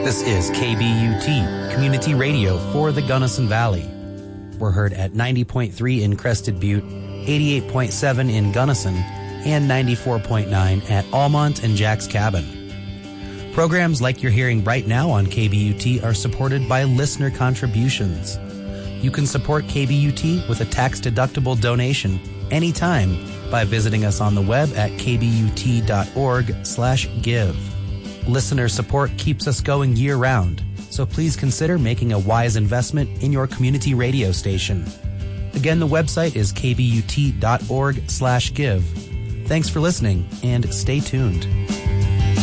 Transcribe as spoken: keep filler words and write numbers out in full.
This is K B U T, Community Radio for the Gunnison Valley. We're heard at ninety point three in Crested Butte, eighty-eight point seven in Gunnison, and ninety-four point nine at Almont and Jack's Cabin. Programs like you're hearing right now on K B U T are supported by listener contributions. You can support K B U T with a tax-deductible donation anytime by visiting us on the web at kbut.org slash give. Listener support keeps us going year-round, so please consider making a wise investment in your community radio station. Again, the website is kbut.org slash give. Thanks for listening, and stay tuned.